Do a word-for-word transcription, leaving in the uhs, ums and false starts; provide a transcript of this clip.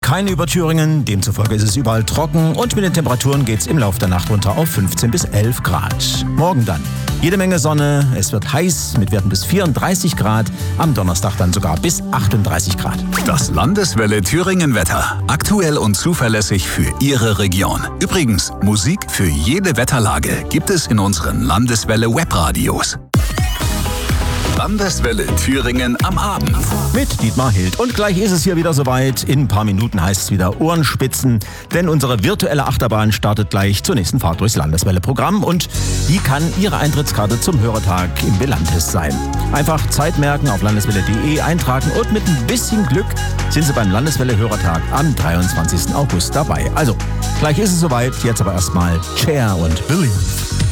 keine über Thüringen, demzufolge ist es überall trocken und mit den Temperaturen geht's im Laufe der Nacht runter auf fünfzehn bis elf Grad. Morgen dann jede Menge Sonne, es wird heiß mit Werten bis vierunddreißig Grad, am Donnerstag dann sogar bis achtunddreißig Grad. Das Landeswelle Thüringen Wetter. Aktuell und zuverlässig für Ihre Region. Übrigens, Musik für jede Wetterlage gibt es in unseren Landeswelle Webradios. Landeswelle Thüringen am Abend. Mit Dietmar Hild. Und gleich ist es hier wieder soweit. In ein paar Minuten heißt es wieder Ohrenspitzen. Denn unsere virtuelle Achterbahn startet gleich zur nächsten Fahrt durchs Landeswelle-Programm. Und die kann Ihre Eintrittskarte zum Hörertag im Belantes sein. Einfach Zeit merken, auf landeswelle punkt de eintragen und mit ein bisschen Glück sind Sie beim Landeswelle-Hörertag am dreiundzwanzigsten August dabei. Also, gleich ist es soweit. Jetzt aber erstmal Cher und Billions.